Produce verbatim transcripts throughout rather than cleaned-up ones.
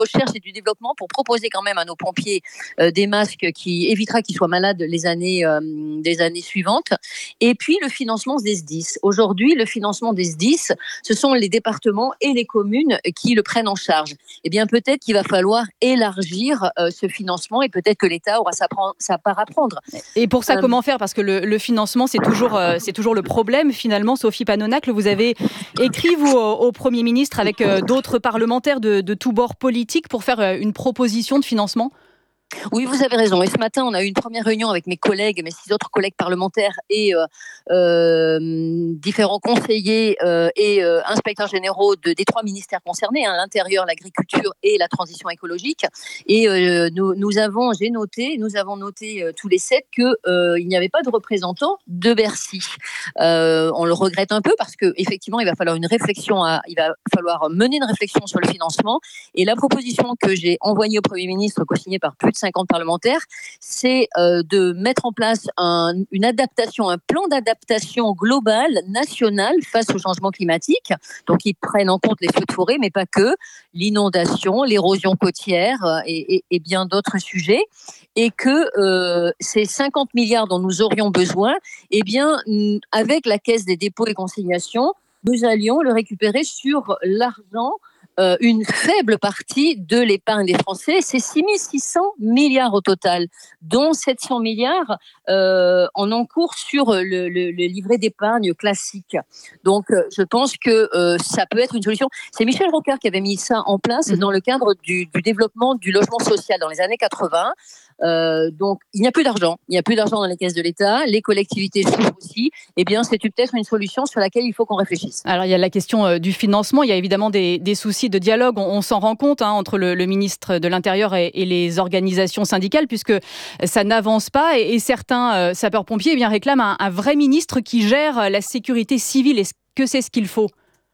recherche et du développement pour proposer quand même à nos pompiers euh, des masques qui évitera qu'ils soient malades les années, euh, des années suivantes. Et puis le financement des S D I S. Aujourd'hui, le financement des S D I S, ce sont les départements et les communes qui le prennent en charge. Eh bien, peut-être qu'il va falloir élargir euh, ce financement et peut-être que l'État aura sa, sa part à prendre. Et pour ça, euh, comment faire ? Parce que le, le financement, c'est toujours, euh, c'est toujours le problème finalement. Sophie Panonacle, vous avez écrit, vous, au, au Premier ministre avec euh, d'autres parlementaires de, de tous bords politiques pour faire euh, une proposition de financement ? Oui, vous avez raison. Et ce matin, on a eu une première réunion avec mes collègues, mes six autres collègues parlementaires et euh, euh, différents conseillers euh, et euh, inspecteurs généraux de, des trois ministères concernés, hein, l'intérieur, l'agriculture et la transition écologique. Et euh, nous, nous avons, j'ai noté, nous avons noté euh, tous les sept qu'il euh, n'y avait pas de représentants de Bercy. Euh, on le regrette un peu parce qu'effectivement, il va falloir une réflexion, à, il va falloir mener une réflexion sur le financement. Et la proposition que j'ai envoyée au Premier ministre, co-signée par plus de cinquante parlementaires, c'est euh, de mettre en place un, une adaptation, un plan d'adaptation global, national, face au changement climatique. Donc, ils prennent en compte les feux de forêt, mais pas que, l'inondation, l'érosion côtière euh, et, et, et bien d'autres sujets. Et que euh, ces cinquante milliards dont nous aurions besoin, eh bien, avec la Caisse des dépôts et consignations, nous allions le récupérer sur l'argent. Euh, une faible partie de l'épargne des Français, c'est six mille six cents milliards au total, dont sept cents milliards euh, en encours sur le, le, le livret d'épargne classique. Donc, euh, je pense que euh, ça peut être une solution. C'est Michel Rocard qui avait mis ça en place mmh. dans le cadre du, du développement du logement social dans les années quatre-vingts. Euh, donc, il n'y a plus d'argent. Il n'y a plus d'argent dans les caisses de l'État. Les collectivités souffrent aussi. Eh bien, c'est peut-être une solution sur laquelle il faut qu'on réfléchisse. Alors, il y a la question euh, du financement. Il y a évidemment des, des soucis de dialogue. On, on s'en rend compte hein, entre le, le ministre de l'Intérieur et, et les organisations syndicales, puisque ça n'avance pas. Et, et certains euh, sapeurs-pompiers eh bien, réclament un, un vrai ministre qui gère la sécurité civile. Est-ce que c'est ce qu'il faut ?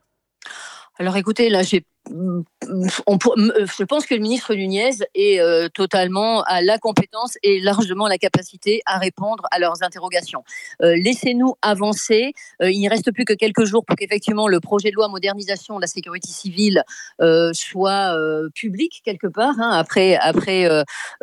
Alors, écoutez, là, j'ai On, je pense que le ministre Nunez est euh, totalement à la compétence et largement la capacité à répondre à leurs interrogations. Euh, laissez-nous avancer. Euh, il ne reste plus que quelques jours pour qu'effectivement le projet de loi modernisation de la sécurité civile euh, soit euh, public quelque part hein, après après euh,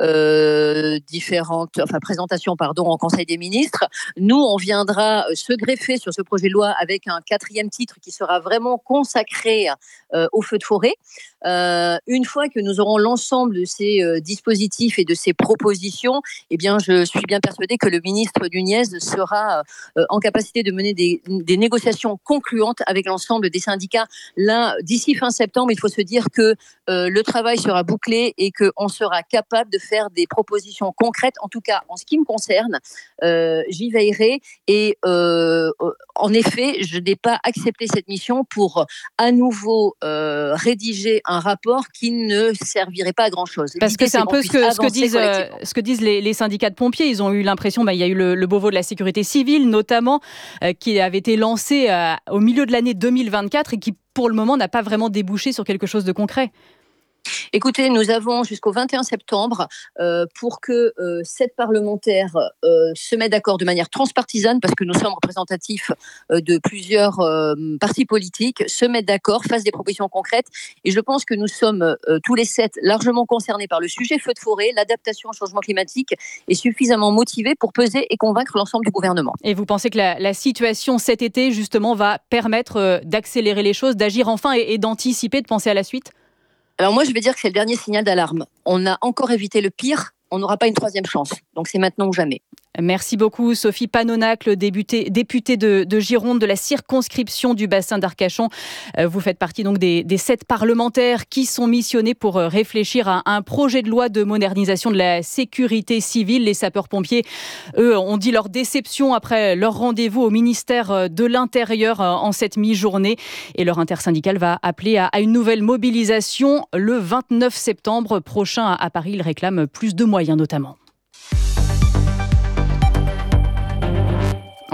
euh, différentes enfin présentations pardon en Conseil des ministres. Nous, on viendra se greffer sur ce projet de loi avec un quatrième titre qui sera vraiment consacré euh, au feu de forêt. Euh, une fois que nous aurons l'ensemble de ces euh, dispositifs et de ces propositions, eh bien, je suis bien persuadée que le ministre Nunez sera euh, en capacité de mener des, des négociations concluantes avec l'ensemble des syndicats. Là, d'ici fin septembre, il faut se dire que euh, le travail sera bouclé et qu'on sera capable de faire des propositions concrètes. En tout cas, en ce qui me concerne, euh, j'y veillerai. Et euh, en effet, je n'ai pas accepté cette mission pour à nouveau euh, rédiger un rapport qui ne servirait pas à grand-chose. Parce L'idée, que c'est, c'est un peu ce que, ce que disent, euh, ce que disent les, les syndicats de pompiers. Ils ont eu l'impression, bah, il y a eu le, le Beauvau de la sécurité civile, notamment, euh, qui avait été lancé euh, au milieu de l'année deux mille vingt-quatre et qui, pour le moment, n'a pas vraiment débouché sur quelque chose de concret. Écoutez, nous avons jusqu'au vingt et un septembre euh, pour que euh, sept parlementaires euh, se mettent d'accord de manière transpartisane, parce que nous sommes représentatifs euh, de plusieurs euh, partis politiques, se mettent d'accord, fassent des propositions concrètes. Et je pense que nous sommes euh, tous les sept largement concernés par le sujet feu de forêt, l'adaptation au changement climatique, et suffisamment motivés pour peser et convaincre l'ensemble du gouvernement. Et vous pensez que la, la situation cet été, justement, va permettre euh, d'accélérer les choses, d'agir enfin et, et d'anticiper, de penser à la suite ? Alors moi, je vais dire que c'est le dernier signal d'alarme. On a encore évité le pire, on n'aura pas une troisième chance. Donc c'est maintenant ou jamais. Merci beaucoup Sophie Panonacle, députée, députée de, de Gironde de la circonscription du bassin d'Arcachon. Vous faites partie donc des, des sept parlementaires qui sont missionnés pour réfléchir à un projet de loi de modernisation de la sécurité civile. Les sapeurs-pompiers, eux, ont dit leur déception après leur rendez-vous au ministère de l'Intérieur en cette mi-journée. Et leur intersyndicale va appeler à, à une nouvelle mobilisation le vingt-neuf septembre prochain à Paris. Ils réclament plus de moyens notamment.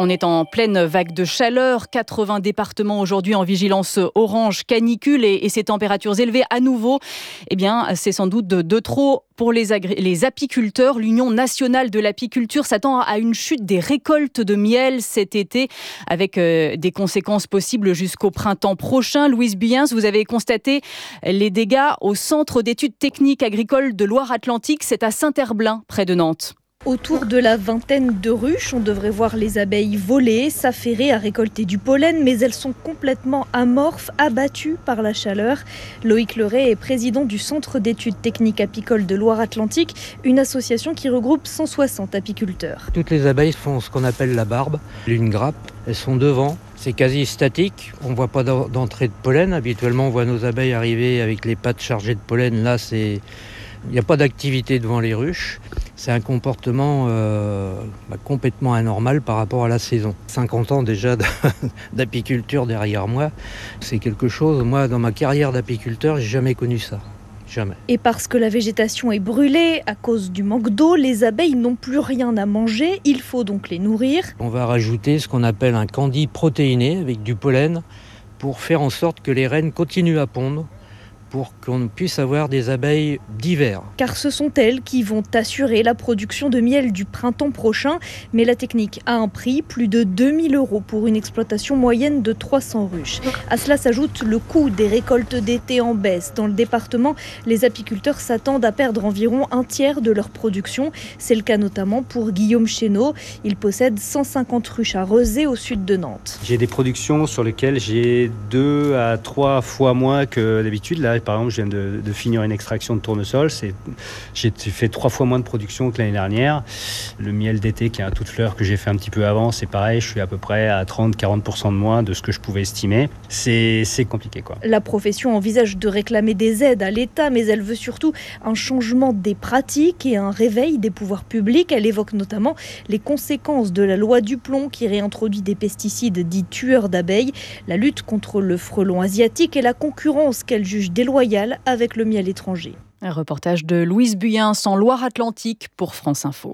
On est en pleine vague de chaleur, quatre-vingts départements aujourd'hui en vigilance orange canicule et, et ces températures élevées à nouveau, eh bien, c'est sans doute de, de trop pour les, agri- les apiculteurs. L'Union nationale de l'apiculture s'attend à une chute des récoltes de miel cet été avec euh, des conséquences possibles jusqu'au printemps prochain. Louise Buyens, vous avez constaté les dégâts au Centre d'études techniques agricoles de Loire-Atlantique, c'est à Saint-Herblain, près de Nantes. Autour de la vingtaine de ruches, on devrait voir les abeilles voler, s'affairer à récolter du pollen, mais elles sont complètement amorphes, abattues par la chaleur. Loïc Leray est président du Centre d'études techniques apicoles de Loire-Atlantique, une association qui regroupe cent soixante apiculteurs. Toutes les abeilles font ce qu'on appelle la barbe, une grappe, elles sont devant. C'est quasi statique, on ne voit pas d'entrée de pollen. Habituellement, on voit nos abeilles arriver avec les pattes chargées de pollen. Là, c'est... il n'y a pas d'activité devant les ruches. C'est un comportement euh, bah, complètement anormal par rapport à la saison. cinquante ans déjà d'apiculture derrière moi, c'est quelque chose, moi, dans ma carrière d'apiculteur, j'ai jamais connu ça. Jamais. Et parce que la végétation est brûlée à cause du manque d'eau, les abeilles n'ont plus rien à manger, il faut donc les nourrir. On va rajouter ce qu'on appelle un candy protéiné avec du pollen pour faire en sorte que les reines continuent à pondre, pour qu'on puisse avoir des abeilles d'hiver. Car ce sont elles qui vont assurer la production de miel du printemps prochain. Mais la technique a un prix, plus de deux mille euros pour une exploitation moyenne de trois cents ruches. À cela s'ajoute le coût des récoltes d'été en baisse. Dans le département, les apiculteurs s'attendent à perdre environ un tiers de leur production. C'est le cas notamment pour Guillaume Chénaud. Il possède cent cinquante ruches à Rezé au sud de Nantes. J'ai des productions sur lesquelles j'ai deux à trois fois moins que d'habitude. Là, par exemple, je viens de, de finir une extraction de tournesol. C'est, j'ai fait trois fois moins de production que l'année dernière. Le miel d'été, qui est un tout de fleur que j'ai fait un petit peu avant, c'est pareil. Je suis à peu près à trente à quarante pour cent de moins de ce que je pouvais estimer. C'est, c'est compliqué, quoi. La profession envisage de réclamer des aides à l'État, mais elle veut surtout un changement des pratiques et un réveil des pouvoirs publics. Elle évoque notamment les conséquences de la loi Duplon qui réintroduit des pesticides dits tueurs d'abeilles, la lutte contre le frelon asiatique et la concurrence qu'elle juge déloyale avec le miel étranger. Un reportage de Louise Buyens en Loire-Atlantique pour France Info.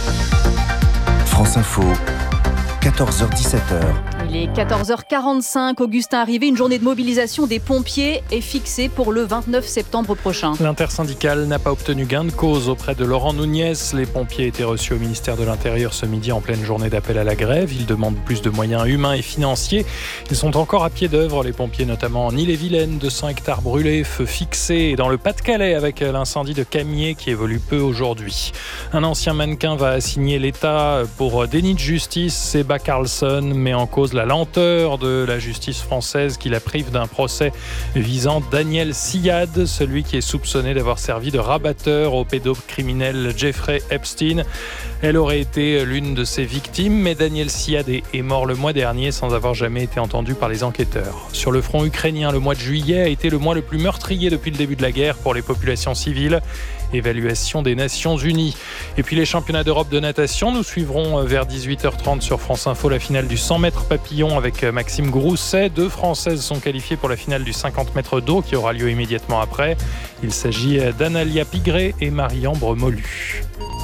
France Info, quatorze heures dix-sept heures. Il est quatorze heures quarante-cinq. Augustin Arrivé, une journée de mobilisation des pompiers est fixée pour le vingt-neuf septembre prochain. L'intersyndicale n'a pas obtenu gain de cause auprès de Laurent Nunez. Les pompiers étaient reçus au ministère de l'Intérieur ce midi en pleine journée d'appel à la grève. Ils demandent plus de moyens humains et financiers. Ils sont encore à pied d'œuvre, les pompiers, notamment en Ille-et-Vilaine, deux cents hectares brûlés, feu fixé, et dans le Pas-de-Calais avec l'incendie de Camier qui évolue peu aujourd'hui. Un ancien mannequin va assigner l'État pour déni de justice. Seba Carlson met en cause la lenteur de la justice française qui la prive d'un procès visant Daniel Siad, celui qui est soupçonné d'avoir servi de rabatteur au pédocriminel Jeffrey Epstein. Elle aurait été l'une de ses victimes, mais Daniel Siad est mort le mois dernier sans avoir jamais été entendu par les enquêteurs. Sur le front ukrainien, le mois de juillet a été le mois le plus meurtrier depuis le début de la guerre pour les populations civiles. Évaluation des Nations Unies. Et puis les championnats d'Europe de natation, nous suivrons vers dix-huit heures trente sur France Info la finale du cent mètres papillon avec Maxime Grousset. Deux Françaises sont qualifiées pour la finale du cinquante mètres d'eau qui aura lieu immédiatement après. Il s'agit d'Analia Pigré et Marie-Ambre Molu.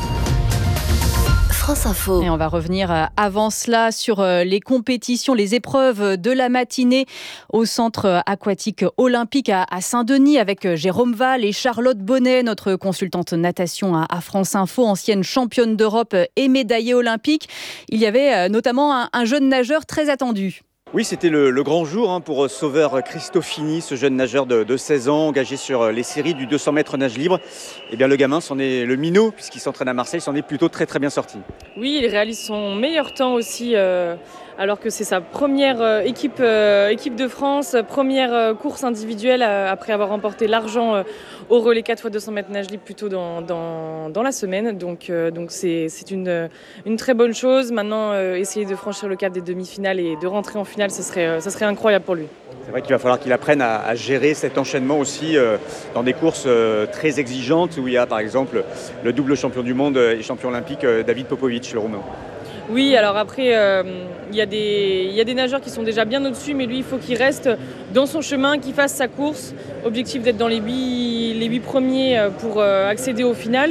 France Info. Et on va revenir avant cela sur les compétitions, les épreuves de la matinée au centre aquatique olympique à Saint-Denis avec Jérôme Val et Charlotte Bonnet, notre consultante natation à France Info, ancienne championne d'Europe et médaillée olympique. Il y avait notamment un, un jeune nageur très attendu. Oui, c'était le, le grand jour hein, pour Sauveur Cristofini, ce jeune nageur de, de seize ans, engagé sur les séries du deux cents mètres nage libre. Eh bien, le gamin, s'en est le minot, puisqu'il s'entraîne à Marseille, s'en est plutôt très très bien sorti. Oui, il réalise son meilleur temps aussi, euh, alors que c'est sa première euh, équipe, euh, équipe de France, première euh, course individuelle euh, après avoir remporté l'argent euh, au relais quatre fois deux cents mètres nage libre plus tôt dans, dans, dans la semaine. Donc, euh, donc c'est, c'est une, une très bonne chose. Maintenant, euh, essayer de franchir le cap des demi-finales et de rentrer en finale, ce serait, ce serait incroyable pour lui. C'est vrai qu'il va falloir qu'il apprenne à, à gérer cet enchaînement aussi euh, dans des courses euh, très exigeantes où il y a par exemple le double champion du monde et champion olympique euh, David Popovic, le Roumain. Oui, alors après, euh, il y a des, il y a des nageurs qui sont déjà bien au-dessus, mais lui, il faut qu'il reste dans son chemin, qu'il fasse sa course. Objectif d'être dans les huit, les huit premiers pour euh, accéder au final.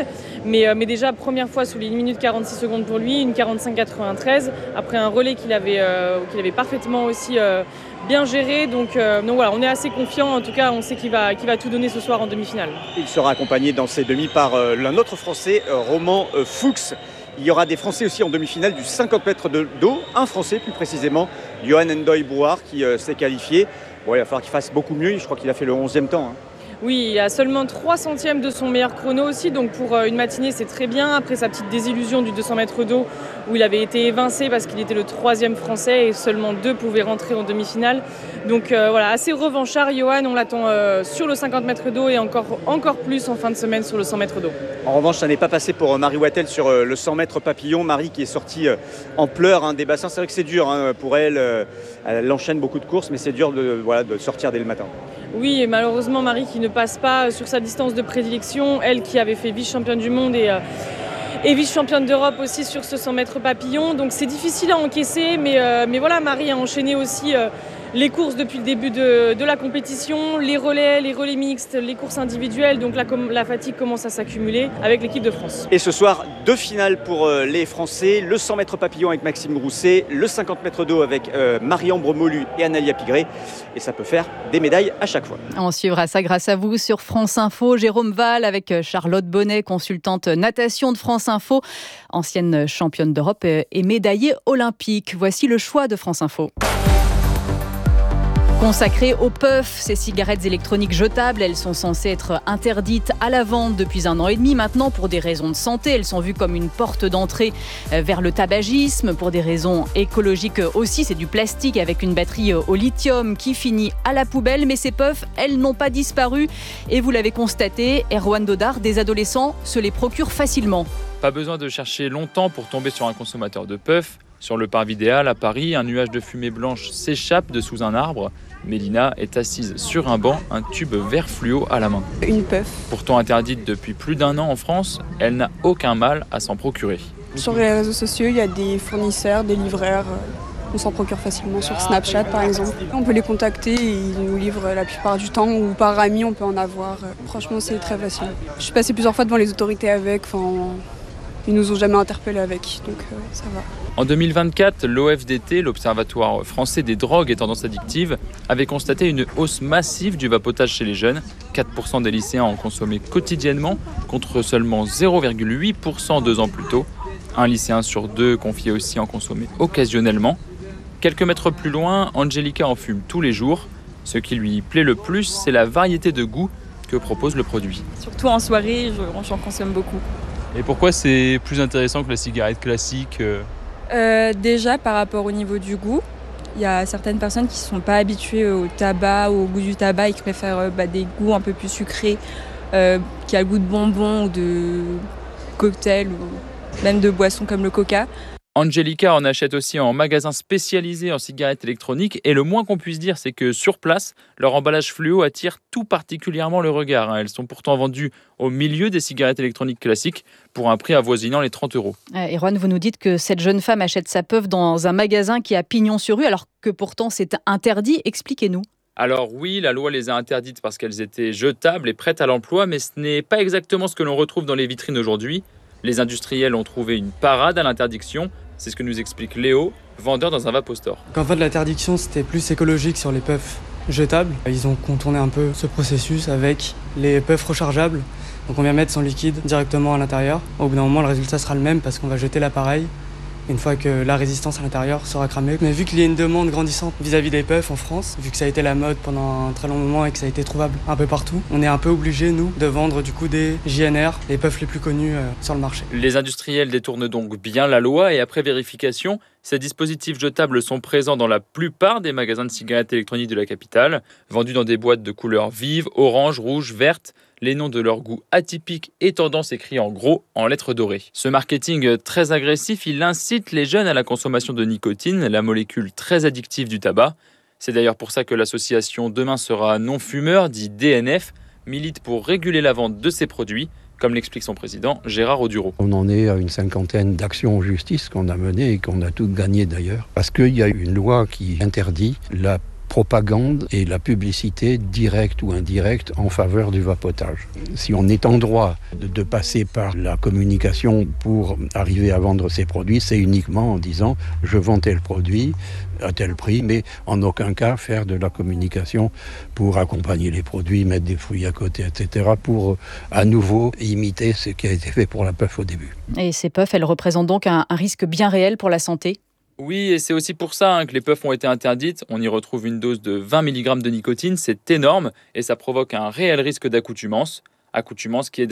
Mais, euh, mais déjà, première fois sous les une minute quarante-six secondes pour lui, une quarante-cinq quatre-vingt-treize, après un relais qu'il avait, euh, qu'il avait parfaitement aussi euh, bien géré. Donc, euh, donc voilà, on est assez confiant. En tout cas, on sait qu'il va, qu'il va tout donner ce soir en demi-finale. Il sera accompagné dans ces demi par euh, l'un autre Français, euh, Romain euh, Fuchs. Il y aura des Français aussi en demi-finale du cinquante mètres de dos, un Français plus précisément, Johan Ndoye Brouard, qui euh, s'est qualifié. Bon, il va falloir qu'il fasse beaucoup mieux, je crois qu'il a fait le onzième temps. Hein. Oui, il a seulement trois centièmes de son meilleur chrono aussi, donc pour une matinée c'est très bien. Après sa petite désillusion du deux cents mètres d'eau où il avait été évincé parce qu'il était le troisième français et seulement deux pouvaient rentrer en demi-finale. Donc euh, voilà, assez revanchard Johan, on l'attend euh, sur le cinquante mètres d'eau et encore, encore plus en fin de semaine sur le cent mètres d'eau. En revanche, ça n'est pas passé pour Marie Wattel sur euh, le cent mètres papillon. Marie qui est sortie euh, en pleurs hein, des bassins, c'est vrai que c'est dur hein, pour elle, euh, elle enchaîne beaucoup de courses mais c'est dur de, voilà, de sortir dès le matin. Oui, et malheureusement, Marie qui ne passe pas sur sa distance de prédilection, elle qui avait fait vice-championne du monde et, euh, et vice-championne d'Europe aussi sur ce cent mètres papillon. Donc c'est difficile à encaisser, mais, euh, mais voilà, Marie a enchaîné aussi euh, les courses depuis le début de, de la compétition, les relais, les relais mixtes, les courses individuelles. Donc la, la fatigue commence à s'accumuler avec l'équipe de France. Et ce soir, deux finales pour euh, les Français, le cent mètres papillon avec Maxime Grousset, le cinquante mètres d'eau avec euh, Marie-Ambre Molu et Analia Pigré. Et ça peut faire des médailles à chaque fois. On suivra ça grâce à vous sur France Info. Jérôme Val avec Charlotte Bonnet, consultante natation de France Info, ancienne championne d'Europe et médaillée olympique. Voici le choix de France Info. Consacrées aux puffs, ces cigarettes électroniques jetables, elles sont censées être interdites à la vente depuis un an et demi maintenant pour des raisons de santé. Elles sont vues comme une porte d'entrée vers le tabagisme, pour des raisons écologiques aussi. C'est du plastique avec une batterie au lithium qui finit à la poubelle. Mais ces puffs, elles n'ont pas disparu. Et vous l'avez constaté, Erwan Dodard, des adolescents se les procurent facilement. Pas besoin de chercher longtemps pour tomber sur un consommateur de puffs. Sur le parvis des Halles à Paris, un nuage de fumée blanche s'échappe de sous un arbre. Mélina est assise sur un banc, un tube vert fluo à la main. Une puff. Pourtant interdite depuis plus d'un an en France, elle n'a aucun mal à s'en procurer. Sur les réseaux sociaux, il y a des fournisseurs, des livreurs. On s'en procure facilement sur Snapchat par exemple. On peut les contacter et ils nous livrent la plupart du temps ou par ami on peut en avoir. Franchement c'est très facile. Je suis passée plusieurs fois devant les autorités avec, enfin, ils nous ont jamais interpellés avec, donc euh, ça va. En deux mille vingt-quatre, l'O F D T, l'Observatoire français des drogues et tendances addictives, avait constaté une hausse massive du vapotage chez les jeunes. quatre pour cent des lycéens en consommaient quotidiennement, contre seulement zéro virgule huit pour cent deux ans plus tôt. Un lycéen sur deux confiait aussi en consommer occasionnellement. Quelques mètres plus loin, Angelica en fume tous les jours. Ce qui lui plaît le plus, c'est la variété de goûts que propose le produit. Surtout en soirée, j'en consomme beaucoup. Et pourquoi c'est plus intéressant que la cigarette classique ? euh, Déjà par rapport au niveau du goût. Il y a certaines personnes qui ne sont pas habituées au tabac, au goût du tabac et qui préfèrent bah, des goûts un peu plus sucrés, euh, qui a le goût de bonbons ou de cocktails ou même de boissons comme le coca. Angelica en achète aussi en magasin spécialisé en cigarettes électroniques et le moins qu'on puisse dire, c'est que sur place, leur emballage fluo attire tout particulièrement le regard. Elles sont pourtant vendues au milieu des cigarettes électroniques classiques pour un prix avoisinant les trente euros. Erwan, vous nous dites que cette jeune femme achète sa puff dans un magasin qui a pignon sur rue alors que pourtant c'est interdit. Expliquez-nous. Alors oui, la loi les a interdites parce qu'elles étaient jetables et prêtes à l'emploi, mais ce n'est pas exactement ce que l'on retrouve dans les vitrines aujourd'hui. Les industriels ont trouvé une parade à l'interdiction. C'est ce que nous explique Léo, vendeur dans un Vapostore. En fait, l'interdiction, c'était plus écologique sur les puffs jetables. Ils ont contourné un peu ce processus avec les puffs rechargeables. Donc on vient mettre son liquide directement à l'intérieur. Au bout d'un moment, le résultat sera le même parce qu'on va jeter l'appareil une fois que la résistance à l'intérieur sera cramée. Mais vu qu'il y a une demande grandissante vis-à-vis des puffs en France, vu que ça a été la mode pendant un très long moment et que ça a été trouvable un peu partout, on est un peu obligé, nous, de vendre du coup des J N R, les puffs les plus connus euh, sur le marché. Les industriels détournent donc bien la loi et après vérification, ces dispositifs jetables sont présents dans la plupart des magasins de cigarettes électroniques de la capitale, vendus dans des boîtes de couleurs vives, orange, rouge, verte, les noms de leur goût atypique et tendance écrits en gros en lettres dorées. Ce marketing très agressif, il incite les jeunes à la consommation de nicotine, la molécule très addictive du tabac. C'est d'ailleurs pour ça que l'association Demain sera non-fumeur, dit D N F, milite pour réguler la vente de ces produits, comme l'explique son président Gérard Audureau. On en est à une cinquantaine d'actions en justice qu'on a menées et qu'on a toutes gagnées d'ailleurs, parce qu'il y a une loi qui interdit la propagande et la publicité directe ou indirecte en faveur du vapotage. Si on est en droit de, de passer par la communication pour arriver à vendre ses produits, c'est uniquement en disant je vends tel produit à tel prix, mais en aucun cas faire de la communication pour accompagner les produits, mettre des fruits à côté, et cetera, pour euh, à nouveau imiter ce qui a été fait pour la puff au début. Et ces puffs, elles représentent donc un, un risque bien réel pour la santé ? Oui, et c'est aussi pour ça hein, que les puffs ont été interdites. On y retrouve une dose de vingt milligrammes de nicotine, c'est énorme, et ça provoque un réel risque d'accoutumance. Accoutumance qui est